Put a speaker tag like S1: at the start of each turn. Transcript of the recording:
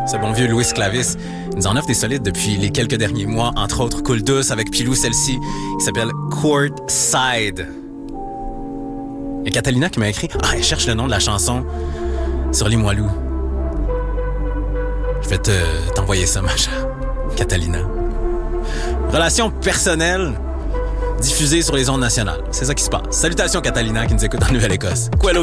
S1: Ce bon vieux Louis Clavis nous en offre des solides depuis les quelques derniers mois, entre autres Cool Douce avec Pilou, celle-ci, qui s'appelle Courtside. Il y a Catalina qui m'a écrit « Ah, elle cherche le nom de la chanson sur les Moilous. » Je vais t'envoyer ça, ma chère Catalina. Relation personnelle diffusée sur les ondes nationales. C'est ça qui se passe. Salutations Catalina qui nous écoute en Nouvelle-Écosse. Quello